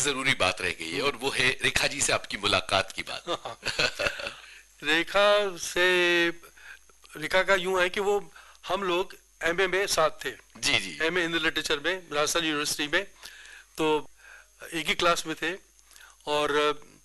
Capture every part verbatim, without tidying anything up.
जरूरी बात रह गई है और वो है रेखा जी से आपकी मुलाकात की बात। रेखा से रेखा का यूं है कि वो हम लोग एमए में साथ थे। जी जी। एमए हिंदी लिटरेचर में राजस्थान यूनिवर्सिटी में, तो एक ही क्लास में थे और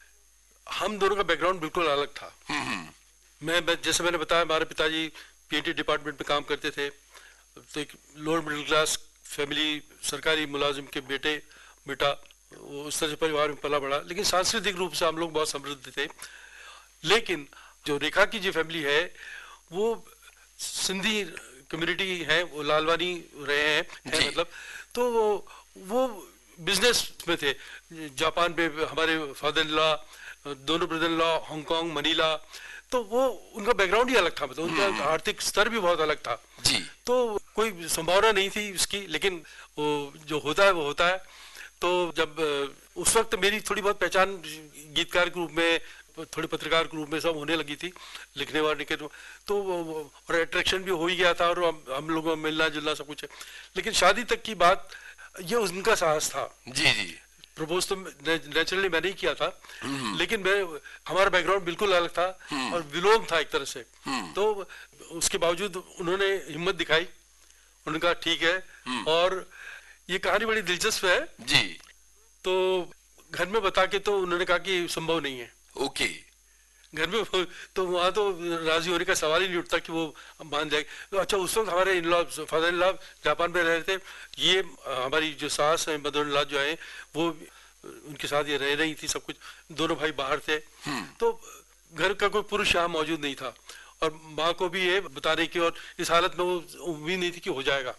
हम दोनों का बैकग्राउंड बिल्कुल अलग था। मैं, मैं जैसे मैंने बताया, हमारे पिताजी पीएचडी डिपार्टमेंट में काम करते थे, तो एक लोअर मिडिल क्लास फैमिली, सरकारी मुलाजिम के बेटे बेटा, वो उस तरह से परिवार में पला बड़ा, लेकिन सांस्कृतिक रूप से हम लोग बहुत समृद्ध थे। लेकिन जो रेखा की जो फैमिली है वो सिंधी कम्युनिटी है, वो लालवानी रहे हैं, है मतलब, तो वो वो बिजनेस में थे। जापान में हमारे फादर इन लॉ, दोनों brother in law Hong Kong, Manila, तो वो उनका बैकग्राउंड ही अलग था, मतलब उनका आर्थिक स्तर भी बहुत अलग था जी। तो कोई संभावना नहीं थी उसकी, लेकिन वो जो होता है वो होता है। तो जब उस वक्त मेरी थोड़ी बहुत पहचान गीतकार के रूप में, थोड़े पत्रकार के रूप में सब होने लगी थी, लिखने वाले के, तो और अट्रैक्शन भी हो ही गया था और हम, हम लोगों में मिलना जुलना सब कुछ है। लेकिन शादी तक की बात, ये उनका साहस था। जी जी। प्रपोज तो नेचुरली मैंने ही किया था, लेकिन मैं, हमारा बैकग्राउंड बिल्कुल अलग था और विलोम था एक तरह से। तो उसके बावजूद उन्होंने हिम्मत दिखाई, उन्होंने कहा ठीक है। और ये कहानी बड़ी दिलचस्प है जी। तो घर में बता के तो उन्होंने कहा कि संभव नहीं है। ओके। घर में तो वहाँ तो राजी होने का सवाल ही नहीं उठता कि वो मान जाए। तो अच्छा, उस वक्त हमारे in law, father in law Japan में रह रहे थे, ये हमारी जो सास है, मदर इन लॉ जो है, वो उनके साथ ये रह रही थी, सब कुछ, दोनों भाई बाहर थे, तो घर का कोई पुरुष यहाँ मौजूद नहीं था और माँ को भी ये बताने की, और इस हालत में वो उम्मीद नहीं थी कि हो जाएगा।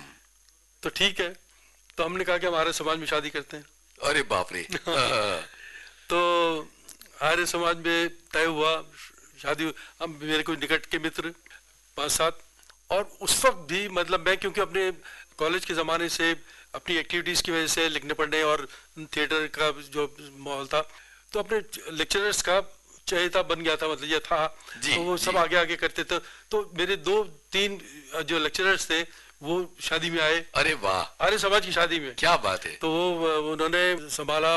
तो ठीक है, तो हमने कहा कि हमारे समाज में शादी करते हैं। अरे बाप रे। तो आर्य समाज में तय हुआ शादी। हम, मेरे कोई निकट के मित्र पांच सात, और उस वक्त भी मतलब मैं, क्योंकि अपने कॉलेज के ज़माने से अपनी एक्टिविटीज़ की वजह से, लिखने पढ़ने और थिएटर का जो माहौल था, तो अपने लेक्चरर्स का चहेता बन गया था, मतलब ये था। तो वो सब आगे आगे करते थे, तो मेरे दो तीन जो लेक्चरर्स थे वो शादी में आए। अरे वाह। आर्य समाज की शादी में, क्या बात है। तो वो उन्होंने संभाला